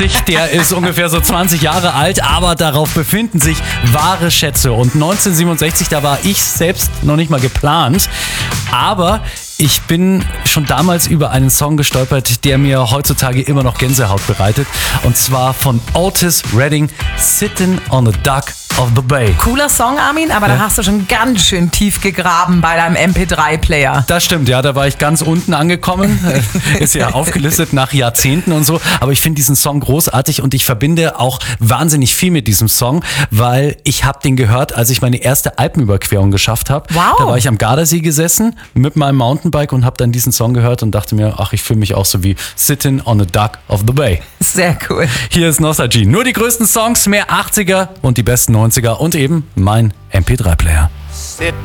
1967, der ist ungefähr so 20 Jahre alt, aber darauf befinden sich wahre Schätze. Und 1967, da war ich selbst noch nicht mal geplant, aber ich bin schon damals über einen Song gestolpert, der mir heutzutage immer noch Gänsehaut bereitet. Und zwar von Otis Redding, Sittin' on the Dock of the Bay. Cooler Song, Armin, aber da hast du schon ganz schön tief gegraben bei deinem MP3-Player. Das stimmt, ja, da war ich ganz unten angekommen. Ist ja aufgelistet nach Jahrzehnten und so. Aber ich finde diesen Song großartig und ich verbinde auch wahnsinnig viel mit diesem Song, weil ich habe den gehört, als ich meine erste Alpenüberquerung geschafft habe. Wow. Da war ich am Gardasee gesessen mit meinem Mountainbike und habe dann diesen Song gehört und dachte mir, ach, ich fühle mich auch so wie Sittin' on the Dock of the Bay. Sehr cool. Hier ist Nostalgie. Nur die größten Songs, mehr 80er und die besten 90er und eben mein MP3-Player.